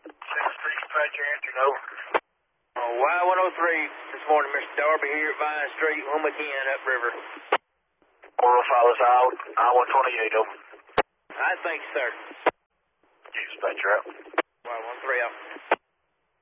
Dispatcher answered over. Y103 this morning, Mr. Darby here at Vine Street, Homacan, upriver. Oral follows out, I-128 over. I think, sir. Dispatcher out. Y130.